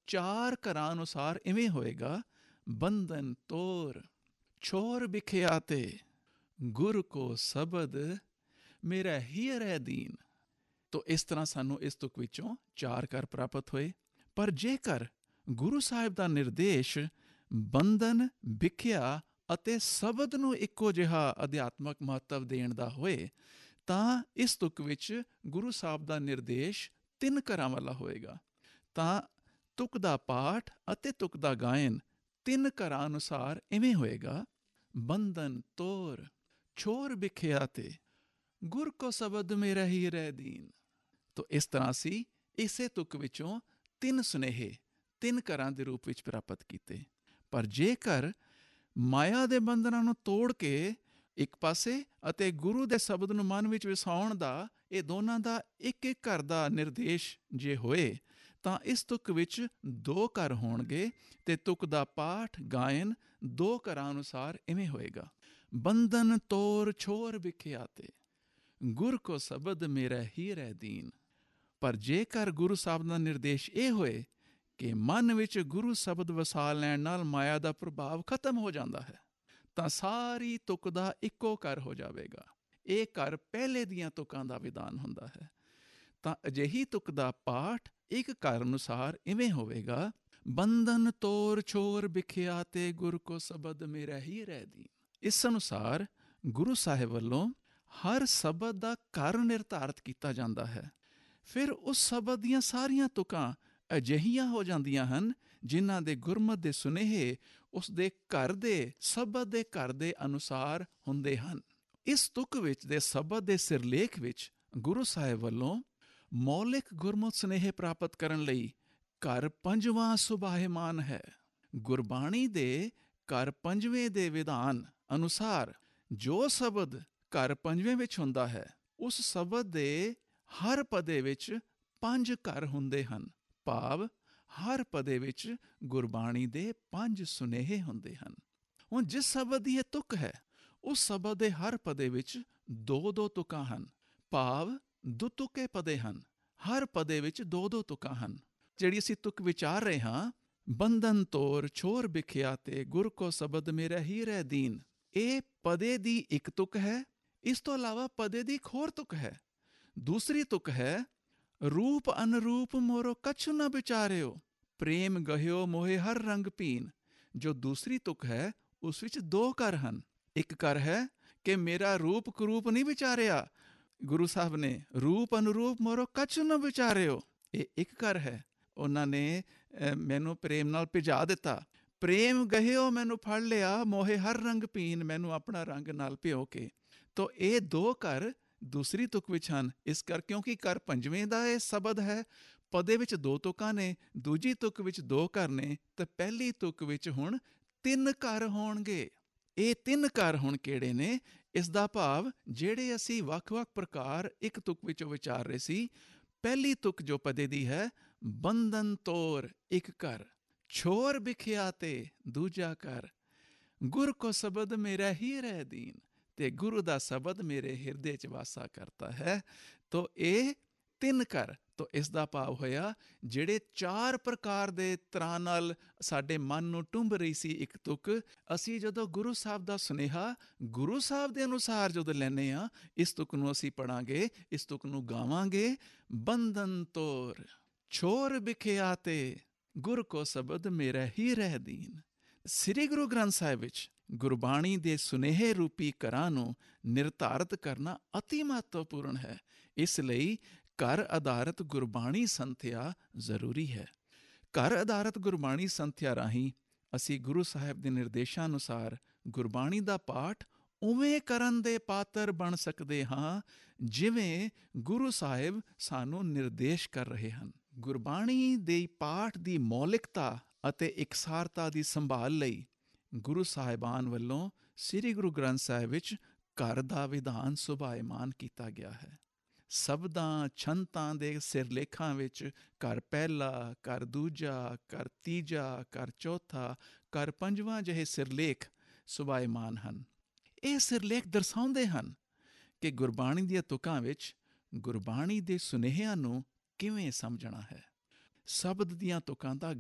4 ਘਰਾਂ ਅਨੁਸਾਰ ਇਵੇਂ ਹੋਏਗਾ, ਬੰਧਨ ਤੋਰ ਛੋਰ ਬਿਖਿਆ ਤੇ ਗੁਰ ਕੋ ਸ਼ਬਦ ਮੇਰਾ ਹੀਰੇ ਦੀਨ। ਤੋ ਇਸ ਤਰ੍ਹਾਂ ਸਾਨੂੰ ਇਸ ਤੁਕ ਵਿੱਚੋਂ 4 ਘਰ ਪ੍ਰਾਪਤ ਹੋਏ। ਪਰ ਜੇਕਰ ਗੁਰੂ ਸਾਹਿਬ ਦਾ ਨਿਰਦੇਸ਼ ਬੰਧਨ, ਭਿਖਿਆ ਅਤੇ ਸ਼ਬਦ ਨੂੰ ਇੱਕੋ ਜਿਹਾ ਅਧਿਆਤਮਕ ਮਹੱਤਵ ਦੇਣ ਦਾ ਹੋਏ ਤਾਂ ਇਸ ਤੁਕ ਵਿੱਚ ਗੁਰੂ ਸਾਹਿਬ ਦਾ ਨਿਰਦੇਸ਼ 3 ਘਰਾਂ ਵਾਲਾ ਹੋਏਗਾ। ਤਾਂ ਤੁਕ ਦਾ ਪਾਠ ਅਤੇ ਤੁਕ ਦਾ ਗਾਇਨ 3 ਘਰਾਂ ਅਨੁਸਾਰ ਇਵੇਂ ਹੋਏਗਾ, ਬੰਧਨ ਤੋਰ ਛੋਰ ਬਿਖਿਆ ਤੇ ਗੁਰ ਕੋ ਸ਼ਬਦ ਮੇਰਾ ਹੀਰੇ ਦੀਨ। ਤੋ ਇਸ ਤਰ੍ਹਾਂ ਅਸੀਂ ਇਸੇ ਤੁਕ ਵਿੱਚੋਂ 3 ਸੁਨੇਹੇ 3 ਘਰਾਂ ਦੇ ਰੂਪ ਵਿੱਚ ਪ੍ਰਾਪਤ ਕੀਤੇ। ਪਰ ਜੇਕਰ ਮਾਇਆ ਦੇ ਬੰਧਨਾਂ ਨੂੰ ਤੋੜ ਕੇ ਇੱਕ ਪਾਸੇ ਅਤੇ ਗੁਰੂ ਦੇ ਸ਼ਬਦ ਨੂੰ ਮਨ ਵਿੱਚ ਵਸਾਉਣ ਦਾ, ਇਹ ਦੋਨਾਂ ਦਾ ਇੱਕ ਇੱਕ ਘਰ ਦਾ ਨਿਰਦੇਸ਼ ਜੇ ਹੋਏ ਤਾਂ ਇਸ ਤੁਕ ਵਿੱਚ 2 ਘਰ ਹੋਣਗੇ ਤੇ ਤੁਕ ਦਾ ਪਾਠ ਗਾਇਨ 2 ਘਰਾਂ ਅਨੁਸਾਰ ਇਵੇਂ ਹੋਏਗਾ, ਬੰਧਨ ਤੋਰ ਛੋਰ ਬਿਖਿਆ ਤੇ ਗੁਰ ਕੋ ਸ਼ਬਦ ਮੇਰਾ ਹੀਰੇ ਦੀਨ। ਪਰ ਜੇਕਰ ਗੁਰੂ ਸਾਹਿਬ ਦਾ ਨਿਰਦੇਸ਼ ਇਹ ਹੋਏ ਕਿ ਮਨ ਵਿੱਚ ਗੁਰੂ ਸ਼ਬਦ ਵਸਾ ਲੈਣ ਨਾਲ ਮਾਇਆ ਦਾ ਪ੍ਰਭਾਵ ਖਤਮ ਹੋ ਜਾਂਦਾ ਹੈ ਤਾਂ ਸਾਰੀ ਤੁਕ ਦਾ ਇੱਕੋ ਘਰ ਹੋ ਜਾਵੇਗਾ। ਇਹ ਘਰ ਪਹਿਲੇ ਦੀਆਂ ਤੁਕਾਂ ਦਾ ਵਿਧਾਨ ਹੁੰਦਾ ਹੈ। ਤਾਂ ਅਜਿਹੀ ਤੁਕ ਦਾ ਪਾਠ ਇੱਕ ਘਰ ਅਨੁਸਾਰ ਇਵੇਂ ਹੋਵੇਗਾ, ਬੰਧਨ ਤੋਰ ਛੋਰ ਬਿਖਿਆ ਤੇ ਗੁਰ ਕੋ ਸ਼ਬਦ ਮੇਰਾ ਹੀਰੇ ਦੀਨ। ਇਸ ਅਨੁਸਾਰ ਗੁਰੂ ਸਾਹਿਬ ਵੱਲੋਂ ਹਰ ਸ਼ਬਦ ਦਾ ਘਰ ਨਿਰਧਾਰਿਤ ਕੀਤਾ ਜਾਂਦਾ ਹੈ। ਫਿਰ ਉਸ ਸ਼ਬਦ ਦੀਆਂ ਸਾਰੀਆਂ ਤੁਕਾਂ ਅਜਿਹੀਆਂ ਹੋ ਜਾਂਦੀਆਂ ਹਨ ਜਿਨ੍ਹਾਂ ਦੇ ਗੁਰਮਤਿ ਦੇ ਸੁਨੇਹੇ ਉਸ ਦੇ ਘਰ ਦੇ ਸ਼ਬਦ ਦੇ ਘਰ ਦੇ ਅਨੁਸਾਰ ਹੁੰਦੇ ਹਨ। ਇਸ ਤੁਕ ਵਿੱਚ ਦੇ ਸ਼ਬਦ ਦੇ ਸਿਰਲੇਖ ਵਿੱਚ ਗੁਰੂ ਸਾਹਿਬ ਵੱਲੋਂ ਮੌਲਿਕ ਗੁਰਮਤਿ ਸੁਨੇਹੇ ਪ੍ਰਾਪਤ ਕਰਨ ਲਈ ਘਰ 5ਵਾਂ ਸੁਭਾਇਮਾਨ ਹੈ। ਗੁਰਬਾਣੀ ਦੇ ਘਰ 5ਵੇਂ ਦੇ ਵਿਧਾਨ ਅਨੁਸਾਰ ਜੋ ਸ਼ਬਦ ਘਰ 5ਵੇਂ ਵਿੱਚ ਹੁੰਦਾ ਹੈ ਉਸ ਸ਼ਬਦ ਦੇ ਹਰ ਪਦੇ ਵਿੱਚ 5 ਘਰ ਹੁੰਦੇ ਹਨ। ਭਾਵ ਹਰ ਪਦੇ ਵਿੱਚ ਗੁਰਬਾਣੀ ਦੇ 5 ਸੁਨੇਹੇ ਹੁੰਦੇ ਹਨ। ਹੁਣ ਜਿਸ ਸ਼ਬਦ ਦੀ ਇਹ ਤੁਕ ਹੈ ਉਸ ਸ਼ਬਦ ਦੇ ਹਰ ਪਦੇ ਵਿੱਚ 2-2 ਤੁਕਾਂ ਹਨ। ਭਾਵ ਦੁਤੁਕੇ ਪਦੇ ਹਨ। ਹਰ ਪਦੇ ਵਿੱਚ 2-2 ਤੁਕਾਂ ਹਨ। ਜਿਹੜੀ ਅਸੀਂ ਤੁਕ ਵਿਚਾਰ ਰਹੇ ਹਾਂ, ਬੰਧਨ ਤੋਰ ਛੋਰ ਬਿਖਿਆ ਤੇ ਗੁਰ ਕੋ ਸ਼ਬਦ ਮੇਰਾ ਹੀਰੇ ਦੀਨ, ਇਹ ਪਦੇ ਦੀ ਇੱਕ ਤੁਕ ਹੈ। ਇਸ ਤੋਂ ਇਲਾਵਾ ਪਦੇ ਦੀ ਇੱਕ ਹੋਰ ਤੁਕ ਹੈ। ਦੂਸਰੀ ਤੁਕ ਹੈ, ਰੂਪ ਅਨਰੂਪ ਮੋਰੋ ਕਛੁ ਨ ਵਿਚਾਰਿਓ, ਪ੍ਰੇਮ ਗਹਿਓ ਮੋਹੇ ਹਰ ਰੰਗ ਭੀਨ। ਜੋ ਦੂਸਰੀ ਤੁਕ ਹੈ ਉਸ ਵਿੱਚ 2 ਘਰ ਹਨ। ਇੱਕ ਘਰ ਹੈ ਕਿ ਮੇਰਾ ਰੂਪ ਕਰੂਪ ਨਹੀਂ ਵਿਚਾਰਿਆ ਗੁਰੂ ਸਾਹਿਬ ਨੇ, ਰੂਪ ਅਨਰੂਪ ਮੋਰੋ ਕਛੁ ਨ ਵਿਚਾਰਿਓ, ਇਹ ਇੱਕ ਘਰ ਹੈ। ਉਹਨਾਂ ਨੇ ਮੈਨੂੰ ਪ੍ਰੇਮ ਨਾਲ ਭਿਜਾ ਦਿੱਤਾ। ਪ੍ਰੇਮ ਗਹਿਓ ਮੈਨੂੰ ਫੜ ਲਿਆ, ਮੋਹੇ ਹਰ ਰੰਗ ਭੀਨ, ਮੈਨੂੰ ਆਪਣਾ ਰੰਗ ਨਾਲ ਭਿਓ ਕੇ। ਤੋ ਇਹ 2 ਘਰ ਦੂਸਰੀ ਤੁਕ ਵਿੱਚ ਹਨ। ਇਸ ਕਰ ਕਿਉਂਕਿ ਘਰ 5ਵੇਂ ਦਾ ਇਹ ਸ਼ਬਦ ਹੈ, ਪਦੇ ਵਿੱਚ 2 ਤੁਕਾਂ ਨੇ, ਦੂਜੀ ਤੁਕ ਵਿੱਚ 2 ਘਰ ਨੇ, ਤੇ ਪਹਿਲੀ ਤੁਕ ਵਿੱਚ ਹੁਣ 3 ਘਰ ਹੋਣਗੇ। ਇਹ 3 ਘਰ ਹੁਣ ਕਿਹੜੇ ਨੇ? ਇਸ ਦਾ ਭਾਵ ਜਿਹੜੇ ਅਸੀਂ ਵੱਖ-ਵੱਖ ਪ੍ਰਕਾਰ ਇੱਕ ਤੁਕ ਵਿੱਚੋਂ ਵਿਚਾਰ ਰਹੇ ਸੀ, ਪਹਿਲੀ ਤੁਕ ਜੋ ਪਦੇ ਦੀ ਹੈ, ਬੰਧਨ ਤੋਰ ਇੱਕ ਘਰ, ਛੋਰ ਬਿਖਿਆ ਤੇ ਦੂਜਾ ਘਰ, ਗੁਰ ਕੋ ਸ਼ਬਦ ਮੇਰਾ ਹੀਰੇ ਦੀਨ, ਤੇ ਗੁਰੂ ਦਾ ਸ਼ਬਦ ਮੇਰੇ ਹਿਰਦੇ 'ਚ ਵਾਸਾ ਕਰਤਾ ਹੈ। ਤੋ ਇਹ 3 ਘਰ। ਤੋ ਇਸ ਦਾ ਭਾਵ ਹੋਇਆ ਜਿਹੜੇ 4 ਪ੍ਰਕਾਰ ਦੇ ਤਰ੍ਹਾਂ ਨਾਲ ਸਾਡੇ ਮਨ ਨੂੰ ਟੁੰਬ ਰਹੀ ਸੀ ਇੱਕ ਤੁਕ, ਅਸੀਂ ਜਦੋਂ ਗੁਰੂ ਸਾਹਿਬ ਦਾ ਸੁਨੇਹਾ ਗੁਰੂ ਸਾਹਿਬ ਦੇ ਅਨੁਸਾਰ ਜਦੋਂ ਲੈਂਦੇ ਹਾਂ, ਇਸ ਤੁਕ ਨੂੰ ਅਸੀਂ ਪੜਾਂਗੇ, ਇਸ ਤੁਕ ਨੂੰ ਗਾਵਾਂਗੇ, ਬੰਧਨ ਤੋਰ ਛੋਰ ਬਿਖਿਆ ਤੇ ਗੁਰ ਕੋ ਸ਼ਬਦ ਮੇਰਾ ਹੀਰੇ ਦੀਨ। ਸ੍ਰੀ ਗੁਰੂ ਗ੍ਰੰਥ ਸਾਹਿਬ ਵਿੱਚ ਗੁਰਬਾਣੀ ਦੇ ਸੁਨੇਹੇ ਰੂਪੀ ਘਰਾਂ ਨੂੰ ਨਿਰਧਾਰਿਤ ਕਰਨਾ ਅਤੀ ਮਹੱਤਵਪੂਰਨ ਹੈ। ਇਸ ਲਈ ਘਰ ਆਧਾਰਿਤ ਗੁਰਬਾਣੀ ਸੰਥਿਆ ਜ਼ਰੂਰੀ ਹੈ। ਘਰ ਆਧਾਰਿਤ ਗੁਰਬਾਣੀ ਸੰਥਿਆ ਰਾਹੀਂ ਅਸੀਂ ਗੁਰੂ ਸਾਹਿਬ ਦੇ ਨਿਰਦੇਸ਼ਾਂ ਅਨੁਸਾਰ ਗੁਰਬਾਣੀ ਦਾ ਪਾਠ ਉਵੇਂ ਕਰਨ ਦੇ ਪਾਤਰ ਬਣ ਸਕਦੇ ਹਾਂ ਜਿਵੇਂ ਗੁਰੂ ਸਾਹਿਬ ਸਾਨੂੰ ਨਿਰਦੇਸ਼ ਕਰ ਰਹੇ ਹਨ। ਗੁਰਬਾਣੀ ਦੇ ਪਾਠ ਦੀ ਮੌਲਿਕਤਾ ਅਤੇ ਇਕਸਾਰਤਾ ਦੀ ਸੰਭਾਲ ਲਈ ਗੁਰੂ ਸਾਹਿਬਾਨ ਵੱਲੋਂ ਸ੍ਰੀ ਗੁਰੂ ਗ੍ਰੰਥ ਸਾਹਿਬ ਵਿੱਚ ਘਰ ਦਾ ਵਿਧਾਨ ਸੁਭਾਇਮਾਨ ਕੀਤਾ ਗਿਆ ਹੈ। ਸ਼ਬਦਾਂ ਛੰਤਾਂ ਦੇ ਸਿਰਲੇਖਾਂ ਵਿੱਚ ਘਰ ਪਹਿਲਾ, ਘਰ ਦੂਜਾ, ਘਰ ਤੀਜਾ, ਘਰ ਚੌਥਾ, ਘਰ 5ਵਾਂ ਜਿਹੇ ਸਿਰਲੇਖ ਸੁਭਾਇਮਾਨ ਹਨ। ਇਹ ਸਿਰਲੇਖ ਦਰਸਾਉਂਦੇ ਹਨ ਕਿ ਗੁਰਬਾਣੀ ਦੀਆਂ ਤੁਕਾਂ ਵਿੱਚ ਗੁਰਬਾਣੀ ਦੇ ਸੁਨੇਹਿਆਂ ਨੂੰ ਕਿਵੇਂ ਸਮਝਣਾ ਹੈ। ਸ਼ਬਦ ਦੀਆਂ ਤੁਕਾਂ ਦਾ